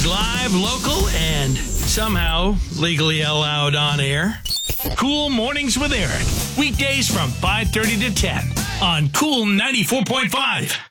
Always live, local, and somehow legally allowed on air. Cool Mornings with Eric. Weekdays from 5:30 to 10 on Cool 94.5.